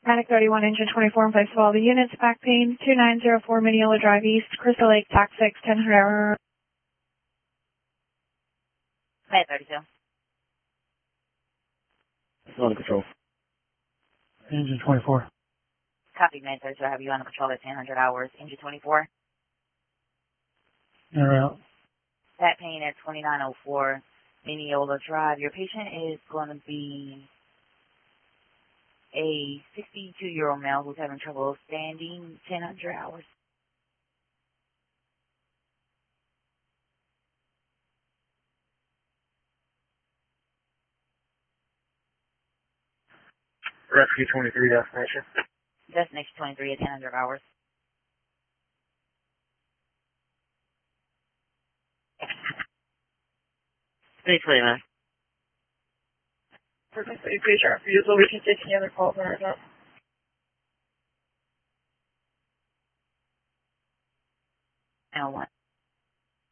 Panic 31, engine 24 in place of all the units. Back pain, 2904 Mineola Drive East, Crystal Lake, TAC 6, 1000. Panic 32. On control. Engine 24. Copy, Panic 32. I have you on control at 1000 hours. Engine 24. En route. Back pain at 2904 Mineola Drive. Your patient is going to be a 62-year-old male who's having trouble standing, 1000 hours. Rescue 23 destination. Destination 23 at 1000 hours. Hey, 29. Perfect. So you please your refusal. We can take any other calls on our account. And 1.